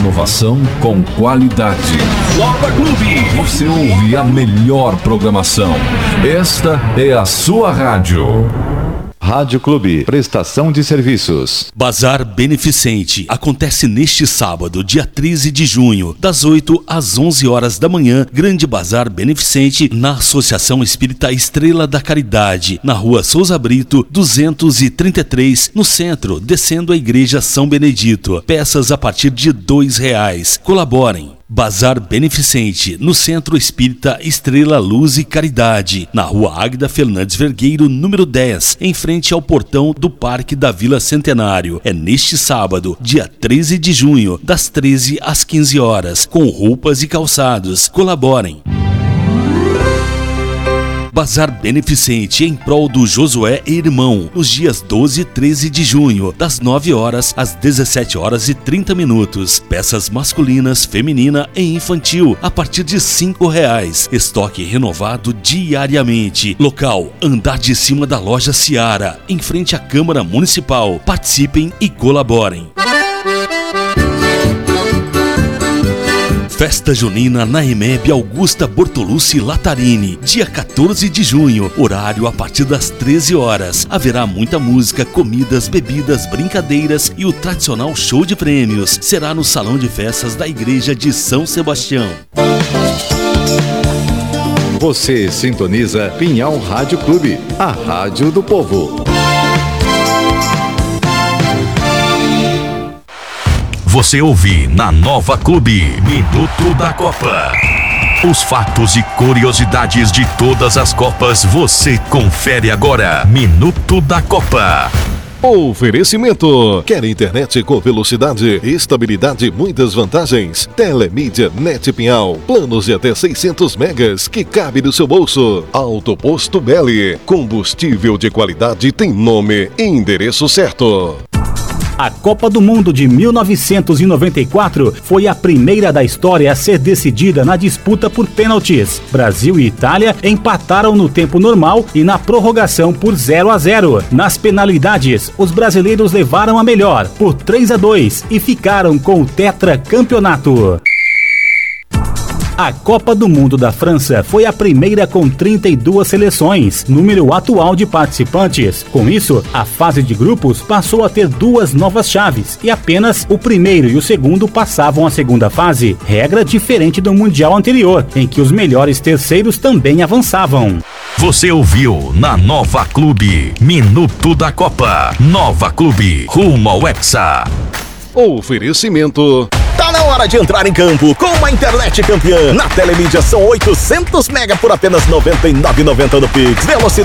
Inovação com qualidade. Nova Clube. Você ouve a melhor programação. Esta é a sua rádio. Rádio Clube, prestação de serviços. Bazar Beneficente acontece neste sábado, dia 13 de junho, das 8 às 11 horas da manhã. Grande Bazar Beneficente na Associação Espírita Estrela da Caridade, na Rua Souza Brito, 233, no centro, descendo a Igreja São Benedito. Peças a partir de R$2. Colaborem. Bazar Beneficente, no Centro Espírita Estrela Luz e Caridade, na Rua Águida Fernandes Vergueiro, número 10, em frente ao portão do Parque da Vila Centenário. É neste sábado, dia 13 de junho, das 13 às 15 horas, com roupas e calçados. Colaborem. Bazar Beneficente em prol do Josué e Irmão, nos dias 12 e 13 de junho, das 9 horas às 17 horas e 30 minutos. Peças masculinas, feminina e infantil, a partir de R$5. Estoque renovado diariamente. Local, andar de cima da loja Seara, em frente à Câmara Municipal. Participem e colaborem. Festa Junina na EMEB Augusta Bortolucci Latarini, dia 14 de junho, horário a partir das 13 horas. Haverá muita música, comidas, bebidas, brincadeiras e o tradicional show de prêmios. Será no Salão de Festas da Igreja de São Sebastião. Você sintoniza Pinhal Rádio Clube, a rádio do povo. Você ouve na Nova Clube, Minuto da Copa. Os fatos e curiosidades de todas as Copas você confere agora. Minuto da Copa. Oferecimento. Quer internet com velocidade, estabilidade e muitas vantagens? Telemídia Net Pinhal. Planos de até 600 megas que cabe no seu bolso. Autoposto Belli. Combustível de qualidade tem nome e endereço certo. A Copa do Mundo de 1994 foi a primeira da história a ser decidida na disputa por pênaltis. Brasil e Itália empataram no tempo normal e na prorrogação por 0-0. Nas penalidades, os brasileiros levaram a melhor por 3-2 e ficaram com o tetracampeonato. A Copa do Mundo da França foi a primeira com 32 seleções, número atual de participantes. Com isso, a fase de grupos passou a ter 2 novas chaves e apenas o primeiro e o segundo passavam à segunda fase, regra diferente do Mundial anterior, em que os melhores terceiros também avançavam. Você ouviu na Nova Clube, Minuto da Copa. Nova Clube, rumo ao Hexa. Oferecimento. Tá na hora de entrar em campo com uma internet campeã. Na Telemídia são 800 mega por apenas R$ 99,90 no Pix. Velocidade